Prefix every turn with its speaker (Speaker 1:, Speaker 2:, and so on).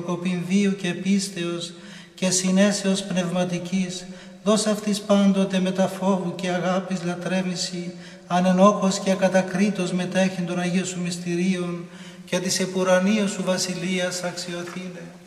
Speaker 1: κοπινδίου και πίστεως και συνέσεως πνευματικής, δώσ' αυτής πάντοτε με τα φόβου και αγάπης λατρεύηση, ανενόχος και ακατακρίτως μετέχει των Αγίων Σου μυστηρίων και της επουρανίου Σου βασιλείας αξιοθήνε.